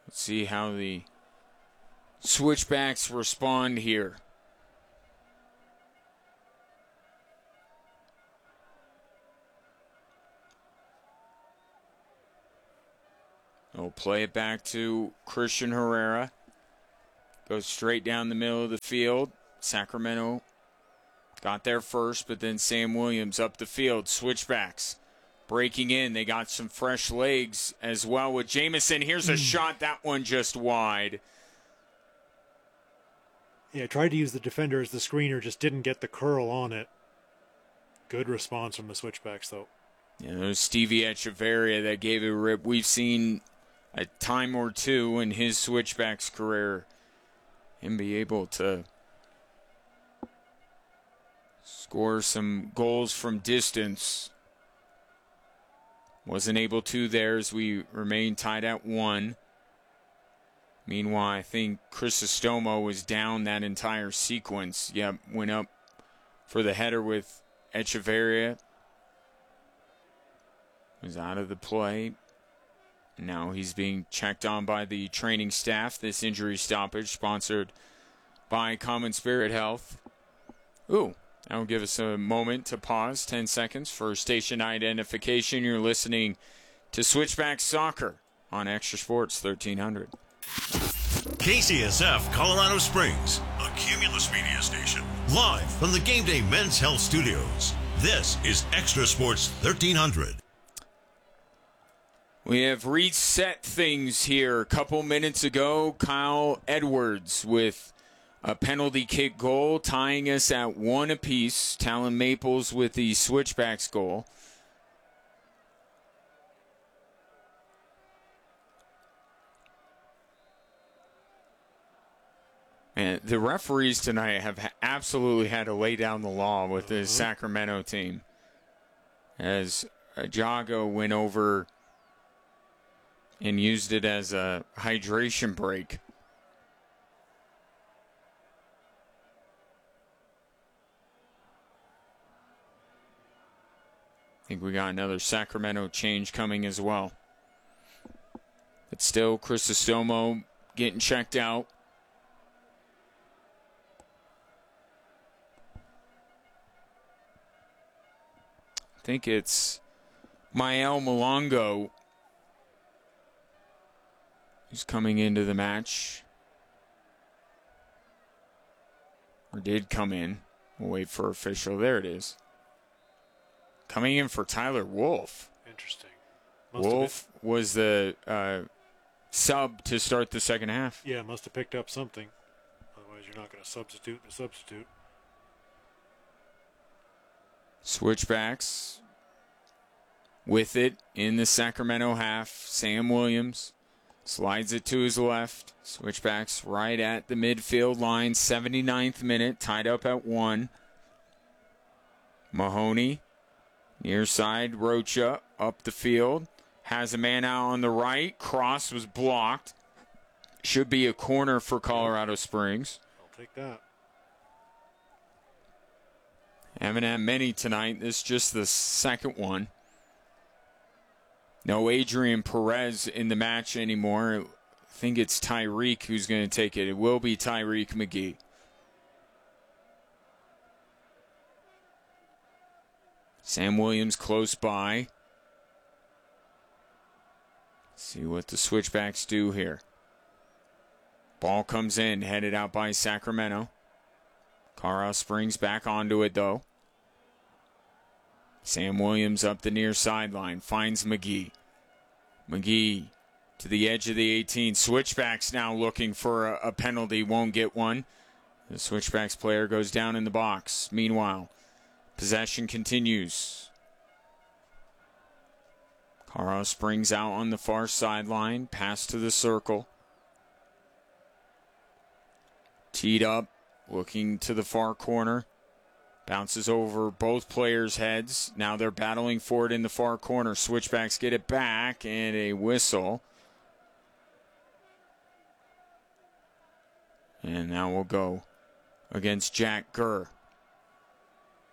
Let's see how the Switchbacks respond here. They'll play it back to Christian Herrera. Goes straight down the middle of the field. Sacramento got there first, but then Sam Williams up the field. Switchbacks breaking in. They got some fresh legs as well with Jamison. Here's a shot. That one just wide. Yeah, tried to use the defender as the screener, just didn't get the curl on it. Good response from the Switchbacks, though. Yeah, there's Stevie Echeverria that gave it a rip. We've seen a time or two in his Switchbacks career him be able to score some goals from distance. Wasn't able to there as we remain tied at 1. Meanwhile, I think Crisostomo was down that entire sequence. Yep, went up for the header with Echeverria. Was out of the play. Now he's being checked on by the training staff. This injury stoppage sponsored by Common Spirit Health. Ooh, that'll give us a moment to pause, 10 seconds for station identification. You're listening to Switchback Soccer on Extra Sports 1300. KCSF Colorado Springs, a Cumulus Media station. Live from the Game Day Men's Health Studios. This is Extra Sports 1300. We have reset things here. A couple minutes ago, Kyle Edwards with a penalty kick goal, tying us at 1 apiece. Talon Maples with the Switchbacks goal. And the referees tonight have absolutely had to lay down the law with the Sacramento team. As Jago went over and used it as a hydration break. I think we got another Sacramento change coming as well. But still, Crisostomo getting checked out. I think it's Mael Malongo who's coming into the match. Or did come in. We'll wait for official. There it is. Coming in for Tyler Wolf. Interesting. Wolf was the sub to start the second half. Yeah, must have picked up something. Otherwise, you're not going to substitute a substitute. Switchbacks with it in the Sacramento half. Sam Williams slides it to his left. Switchbacks right at the midfield line. 79th minute, tied up at 1. Mahoney, near side, Rocha up the field. Has a man out on the right. Cross was blocked. Should be a corner for Colorado Springs. I'll take that. Haven't had many tonight. This is just the second one. No Adrian Perez in the match anymore. I think it's Tyreek who's going to take it. It will be Tyreek McGee. Sam Williams close by. See what the Switchbacks do here. Ball comes in, headed out by Sacramento. Colorado Springs back onto it, though. Sam Williams up the near sideline, finds McGee. McGee to the edge of the 18. Switchbacks now looking for a penalty, won't get one. The Switchbacks player goes down in the box. Meanwhile, possession continues. Colorado Springs out on the far sideline, pass to the circle. Teed up, looking to the far corner. Bounces over both players' heads. Now they're battling for it in the far corner. Switchbacks get it back, and a whistle. And now we'll go against Jack Gurr.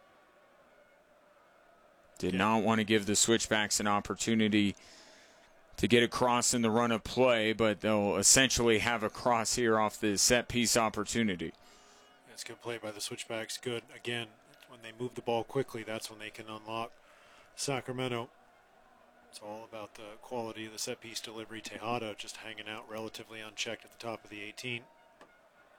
Did not want to give the Switchbacks an opportunity to get across in the run of play, but they'll essentially have a cross here off the set-piece opportunity. That's good play by the Switchbacks. Good. Again, when they move the ball quickly, that's when they can unlock Sacramento. It's all about the quality of the set-piece delivery. Tejada just hanging out relatively unchecked at the top of the 18.